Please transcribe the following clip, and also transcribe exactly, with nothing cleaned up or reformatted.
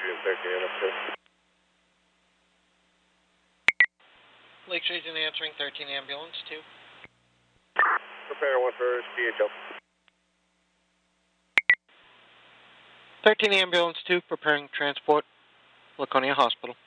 thirteen up there. Lakes Region answering thirteen ambulance two. Prepare one for C H L. thirteen ambulance two preparing transport, Laconia Hospital.